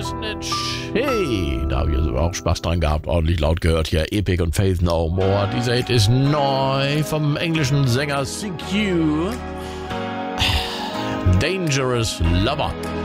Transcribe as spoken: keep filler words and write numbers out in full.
Snitch. Hey, da habe ich also auch Spaß dran gehabt, ordentlich laut gehört hier. Epic und Faith No More. Dieser Hit ist neu vom englischen Sänger C Q. Dangerous Lover.